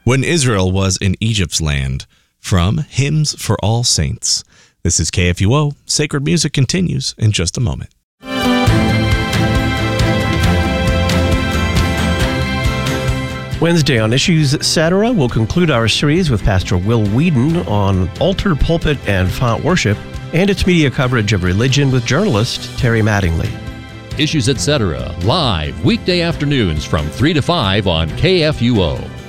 When Israel Was in Egypt's Land, from Hymns for All Saints. This is KFUO. Sacred Music continues in just a moment. Wednesday on Issues Etc. we'll conclude our series with Pastor Will Whedon on altar, pulpit, and font worship, and its media coverage of religion with journalist Terry Mattingly. Issues Etc. live weekday afternoons from 3 to 5 on KFUO.